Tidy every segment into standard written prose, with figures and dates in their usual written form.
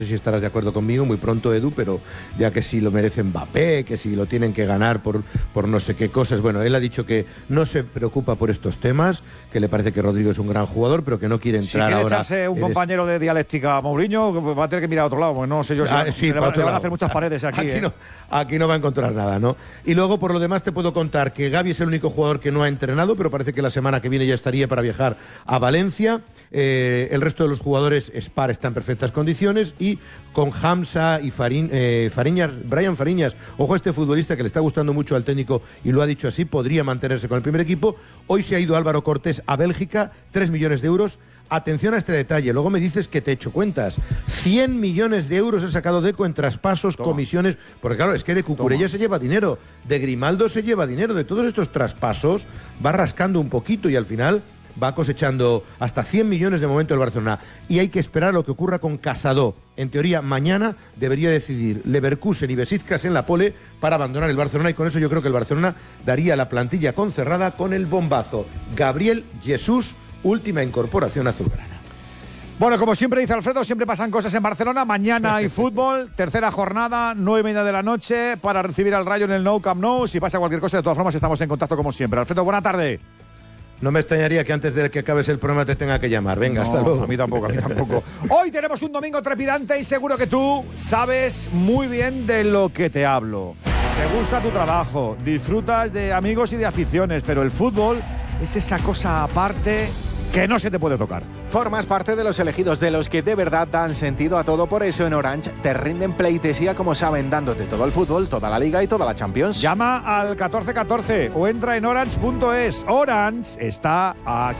sé si estarás de acuerdo conmigo, muy pronto, Edu, pero ya que si lo merece Mbappé, que si lo tienen que ganar por no sé qué cosas. Bueno, él ha dicho que no se preocupa por estos temas, que le parece que Rodrigo es un gran jugador, pero que no quiere entrar si quiere ahora. Echarse un compañero de dialéctica a Mourinho, va a tener que mirar a otro lado, pues no sé yo si le van a hacer muchas paredes aquí. Aquí no va a encontrar nada, ¿no? Y luego, por lo demás, te puedo contar que Gavi es el único jugador que no ha entrenado, pero parece que la semana que viene ya estaría para viajar a Valencia. El resto de los jugadores, Spar está en perfectas condiciones, y con Hamza y Brian Fariñas, ojo a este futbolista que le está gustando mucho al técnico y lo ha dicho así, podría mantenerse con el primer equipo. Hoy se ha ido Álvaro Cortés a Bélgica, 3 millones de euros. Atención a este detalle, luego me dices que te echo cuentas. 100 millones de euros ha sacado Deco en traspasos, comisiones, porque claro, es que de Cucurella se lleva dinero, de Grimaldo se lleva dinero, de todos estos traspasos va rascando un poquito y al final va cosechando hasta 100 millones de momento el Barcelona. Y hay que esperar lo que ocurra con Casado. En teoría, mañana debería decidir Leverkusen y Besiktas en la pole para abandonar el Barcelona, y con eso yo creo que el Barcelona daría la plantilla concerrada con el bombazo. Gabriel Jesús, última incorporación azulgrana. Bueno, como siempre dice Alfredo, siempre pasan cosas en Barcelona. Mañana hay fútbol, tercera jornada, 9:30 de la noche, para recibir al Rayo en el Nou Camp Nou. Si pasa cualquier cosa, de todas formas, estamos en contacto como siempre. Alfredo, buena tarde. No me extrañaría que antes de que acabes el programa te tenga que llamar. Venga, hasta luego. A mí tampoco. Hoy tenemos un domingo trepidante y seguro que tú sabes muy bien de lo que te hablo. Te gusta tu trabajo, disfrutas de amigos y de aficiones, pero el fútbol es esa cosa aparte que no se te puede tocar. Formas parte de los elegidos, de los que de verdad dan sentido a todo. Por eso en Orange te rinden pleitesía como saben, dándote todo el fútbol, toda la Liga y toda la Champions. Llama al 1414 o entra en orange.es. Orange está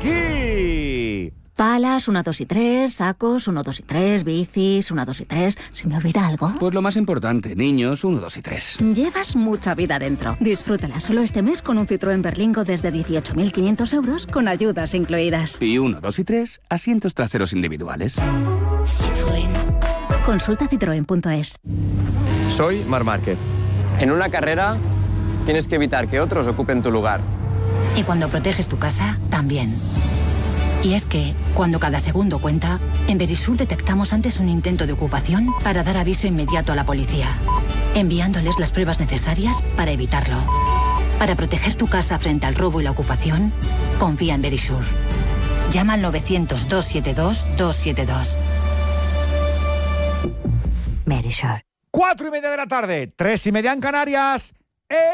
aquí. Palas, 1, 2 y 3, sacos, 1, 2 y 3, bicis, 1, 2 y 3. ¿Se me olvida algo? Pues lo más importante, niños, 1, 2 y 3. Llevas mucha vida dentro. Disfrútala solo este mes con un Citroën Berlingo desde 18.500 euros con ayudas incluidas. Y 1, 2 y 3, asientos traseros individuales. Citroën. Consulta citroen.es. Soy Marc Márquez. En una carrera tienes que evitar que otros ocupen tu lugar. Y cuando proteges tu casa, también. Y es que, cuando cada segundo cuenta, en Verisur detectamos antes un intento de ocupación para dar aviso inmediato a la policía, enviándoles las pruebas necesarias para evitarlo. Para proteger tu casa frente al robo y la ocupación, confía en Verisur. Llama al 900-272-272. Verisur. 4:30 de la tarde, 3:30 en Canarias.